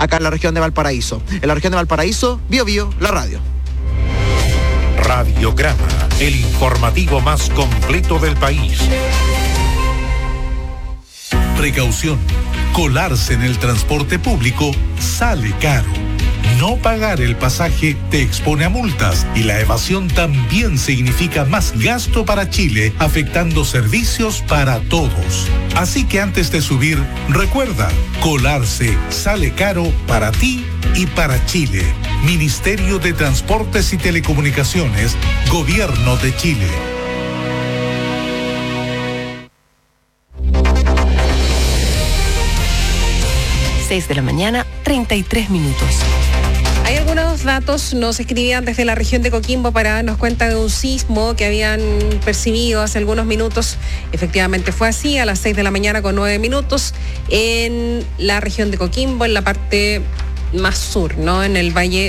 acá en la región de Valparaíso. En la región de Valparaíso, Biobío, la radio. Radiograma, el informativo más completo del país. Precaución, colarse en el transporte público sale caro. No pagar el pasaje te expone a multas y la evasión también significa más gasto para Chile, afectando servicios para todos. Así que antes de subir, recuerda, colarse sale caro para ti y para Chile. Ministerio de Transportes y Telecomunicaciones, Gobierno de Chile. 6 de la mañana, 33 minutos. Hay algunos datos, nos escribían desde la región de Coquimbo para darnos cuenta de un sismo que habían percibido hace algunos minutos. Efectivamente fue así, a las 6 de la mañana con 9 minutos, en la región de Coquimbo, en la parte más sur, ¿no? En el valle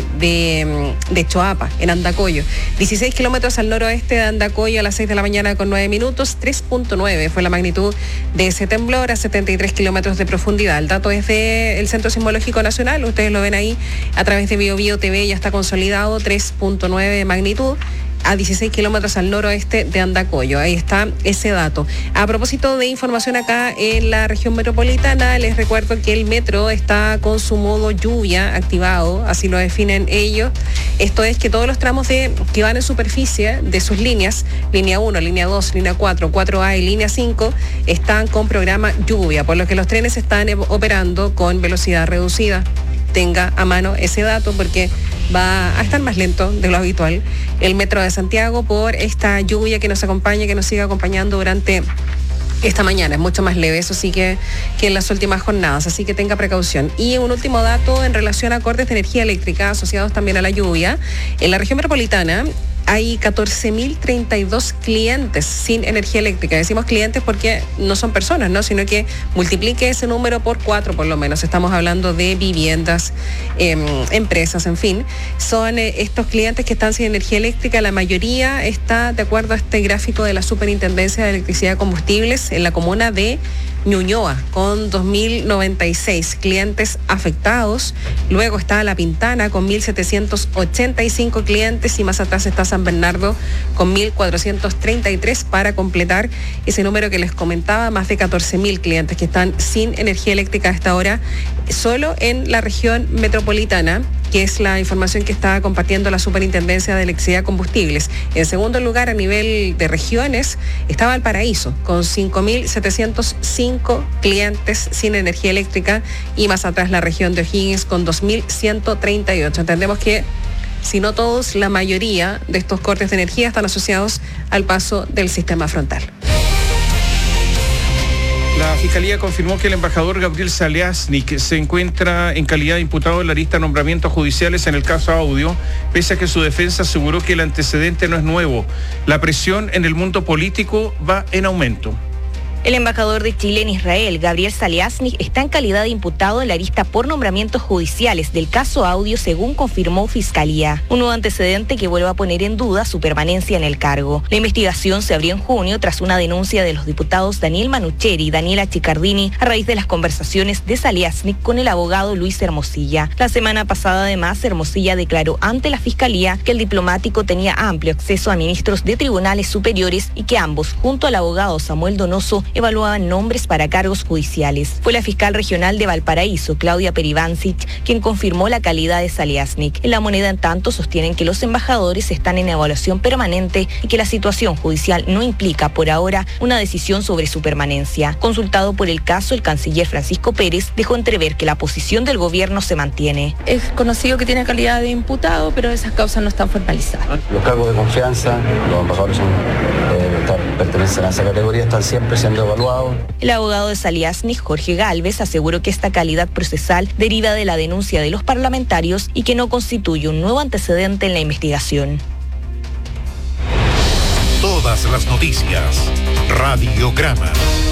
de Choapa, en Andacollo. 16 kilómetros al noroeste de Andacollo a las 6 de la mañana con 9 minutos, 3.9 fue la magnitud de ese temblor a 73 kilómetros de profundidad. El dato es del Centro Sismológico Nacional, ustedes lo ven ahí a través de BioBio TV, ya está consolidado, 3.9 de magnitud, a 16 kilómetros al noroeste de Andacollo. Ahí está ese dato. A propósito de información acá en la región metropolitana, les recuerdo que el metro está con su modo lluvia activado, así lo definen ellos. Esto es que todos los tramos que van en superficie de sus líneas, línea 1, línea 2, línea 4, 4A y línea 5, están con programa lluvia, por lo que los trenes están operando con velocidad reducida. Tenga a mano ese dato porque va a estar más lento de lo habitual el metro de Santiago por esta lluvia que nos acompaña, que nos sigue acompañando durante esta mañana. Es mucho más leve, eso sí que en las últimas jornadas, así que tenga precaución. Y un último dato en relación a cortes de energía eléctrica asociados también a la lluvia. En la región metropolitana hay 14.032 clientes sin energía eléctrica. Decimos clientes porque no son personas, ¿no? Sino que multiplique ese número por 4 por lo menos. Estamos hablando de viviendas, empresas, en fin. Son estos clientes que están sin energía eléctrica. La mayoría está de acuerdo a este gráfico de la Superintendencia de Electricidad y Combustibles en la comuna de Ñuñoa, con 2.096 clientes afectados. Luego está La Pintana con 1.785 clientes y más atrás está San Bernardo con 1.433 para completar ese número que les comentaba, más de 14.000 clientes que están sin energía eléctrica a esta hora, solo en la región metropolitana, que es la información que está compartiendo la Superintendencia de Electricidad y Combustibles. En segundo lugar, a nivel de regiones, está Valparaíso, con 5.705 clientes sin energía eléctrica, y más atrás la región de O'Higgins con 2.138. Entendemos que, si no todos, la mayoría de estos cortes de energía están asociados al paso del sistema frontal. La Fiscalía confirmó que el embajador Gabriel Saliasnik se encuentra en calidad de imputado en la lista de nombramientos judiciales en el caso Audio, pese a que su defensa aseguró que el antecedente no es nuevo. La presión en el mundo político va en aumento. El embajador de Chile en Israel, Gabriel Saliasnik, está en calidad de imputado en la lista por nombramientos judiciales del caso Audio, según confirmó Fiscalía. Un nuevo antecedente que vuelve a poner en duda su permanencia en el cargo. La investigación se abrió en junio tras una denuncia de los diputados Daniel Manucheri y Daniela Chicardini a raíz de las conversaciones de Saliasnik con el abogado Luis Hermosilla. La semana pasada, además, Hermosilla declaró ante la Fiscalía que el diplomático tenía amplio acceso a ministros de tribunales superiores y que ambos, junto al abogado Samuel Donoso, evaluaban nombres para cargos judiciales. Fue la fiscal regional de Valparaíso, Claudia Perivancic, quien confirmó la calidad de Saliasnik. En La Moneda, en tanto, sostienen que los embajadores están en evaluación permanente y que la situación judicial no implica, por ahora, una decisión sobre su permanencia. Consultado por el caso, el canciller Francisco Pérez dejó entrever que la posición del gobierno se mantiene. Es conocido que tiene calidad de imputado, pero esas causas no están formalizadas. Los cargos de confianza, los embajadores pertenecen a esa categoría, están siempre siendo evaluados. El abogado de Saliasnik, Jorge Gálvez, aseguró que esta calidad procesal deriva de la denuncia de los parlamentarios y que no constituye un nuevo antecedente en la investigación. Todas las noticias. Radiograma.